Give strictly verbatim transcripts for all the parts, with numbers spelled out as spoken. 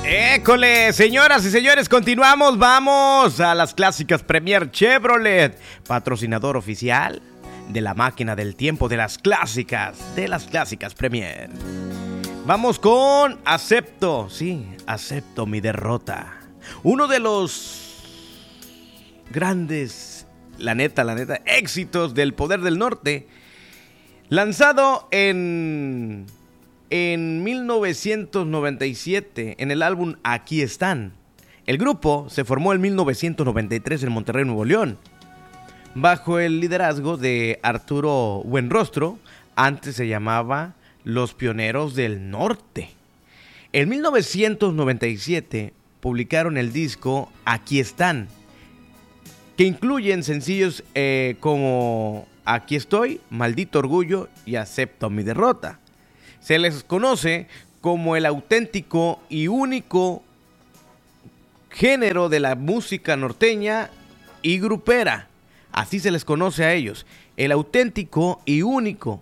École, señoras y señores, continuamos, vamos a las clásicas Premier Chevrolet, patrocinador oficial de la máquina del tiempo de las clásicas, de las clásicas Premier. Vamos con Acepto, sí, acepto mi derrota. Uno de los grandes, la neta, la neta, éxitos del Poder del Norte, lanzado en... En mil novecientos noventa y siete, en el álbum Aquí Están. El grupo se formó en mil novecientos noventa y tres en Monterrey, Nuevo León, bajo el liderazgo de Arturo Buenrostro. Antes se llamaba Los Pioneros del Norte. En mil novecientos noventa y siete publicaron el disco Aquí Están, que incluyen sencillos eh, como Aquí Estoy, Maldito Orgullo y Acepto mi derrota. Se les conoce como el auténtico y único género de la música norteña y grupera. Así se les conoce a ellos. El auténtico y único,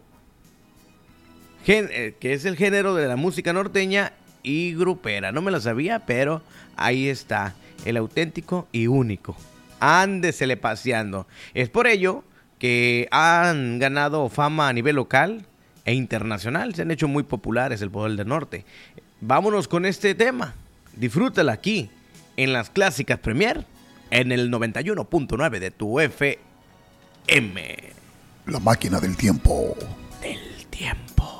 gen- que es el género de la música norteña y grupera. No me lo sabía, pero ahí está. El auténtico y único. Ándesele paseando. Es por ello que han ganado fama a nivel local e internacional. Se han hecho muy populares el Poder del Norte. Vámonos con este tema. Disfrútala aquí en las clásicas Premier, en el noventa y uno punto nueve de tu F M. La máquina del tiempo. Del tiempo.